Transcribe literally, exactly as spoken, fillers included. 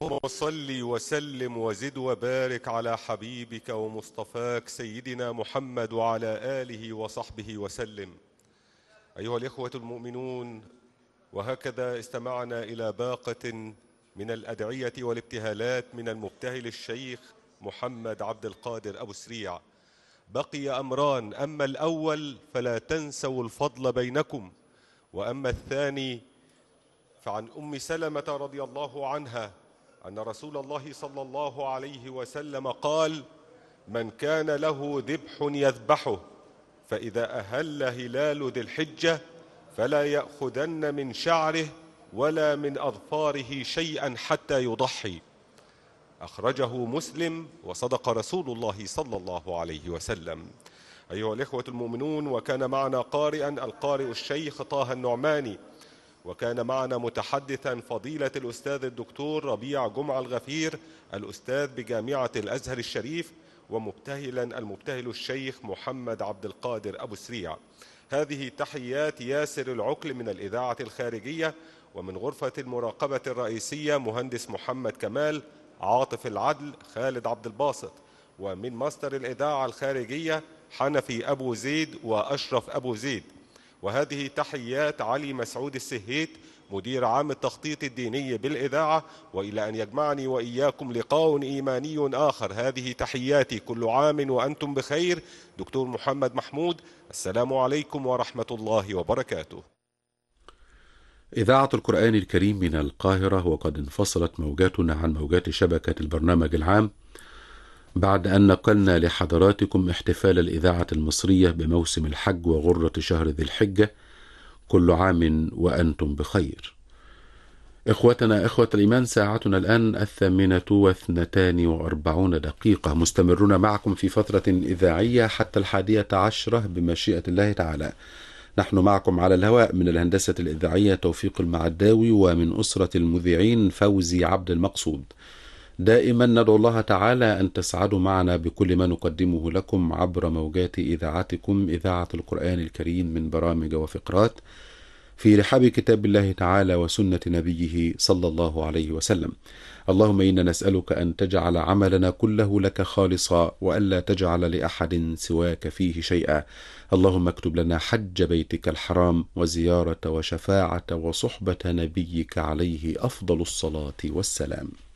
اللهم صل وسلم وزد وبارك على حبيبك ومصطفاك سيدنا محمد وعلى آله وصحبه وسلم. أيها الإخوة المؤمنون، وهكذا استمعنا إلى باقة من الأدعية والابتهالات من المبتهل الشيخ محمد عبد القادر أبو سريع. بقي أمران، أما الأول فلا تنسوا الفضل بينكم، وأما الثاني فعن أم سلمة رضي الله عنها أن رسول الله صلى الله عليه وسلم قال: من كان له ذبح يذبحه فإذا أهل هلال ذي الحجة فلا يأخذن من شعره ولا من أظفاره شيئا حتى يضحي. أخرجه مسلم، وصدق رسول الله صلى الله عليه وسلم. أيها الإخوة المؤمنون، وكان معنا قارئا القارئ الشيخ طه النعماني، وكان معنا متحدثا فضيلة الأستاذ الدكتور ربيع جمعة الغفير الأستاذ بجامعة الأزهر الشريف، ومبتهلا المبتهل الشيخ محمد عبد القادر أبو سريع. هذه تحيات ياسر العقل من الإذاعة الخارجية، ومن غرفة المراقبة الرئيسية مهندس محمد كمال، عاطف العدل، خالد عبد الباسط، ومن مصدر الإذاعة الخارجية حنفي أبو زيد وأشرف أبو زيد. وهذه تحيات علي مسعود السهيت مدير عام التخطيط الديني بالإذاعة. وإلى أن يجمعني وإياكم لقاء إيماني آخر، هذه تحياتي، كل عام وأنتم بخير. دكتور محمد محمود، السلام عليكم ورحمة الله وبركاته. إذاعة القرآن الكريم من القاهرة، وقد انفصلت موجاتنا عن موجات شبكة البرنامج العام بعد أن نقلنا لحضراتكم احتفال الإذاعة المصرية بموسم الحج وغرة شهر ذي الحجة. كل عام وأنتم بخير. إخوتنا إخوة الإيمان، ساعتنا الآن الثامنة واثنتان وأربعون دقيقة، مستمرون معكم في فترة إذاعية حتى الحادية عشرة بمشيئة الله تعالى. نحن معكم على الهواء من الهندسة الإذاعية توفيق المعداوي، ومن أسرة المذيعين فوزي عبد المقصود. دائما ندعو الله تعالى أن تسعدوا معنا بكل ما نقدمه لكم عبر موجات إذاعتكم إذاعة القرآن الكريم من برامج وفقرات في رحاب كتاب الله تعالى وسنة نبيه صلى الله عليه وسلم. اللهم إنا نسألك أن تجعل عملنا كله لك خالصا، وألا تجعل لأحد سواك فيه شيئا. اللهم اكتب لنا حج بيتك الحرام وزيارة وشفاعة وصحبة نبيك عليه أفضل الصلاة والسلام.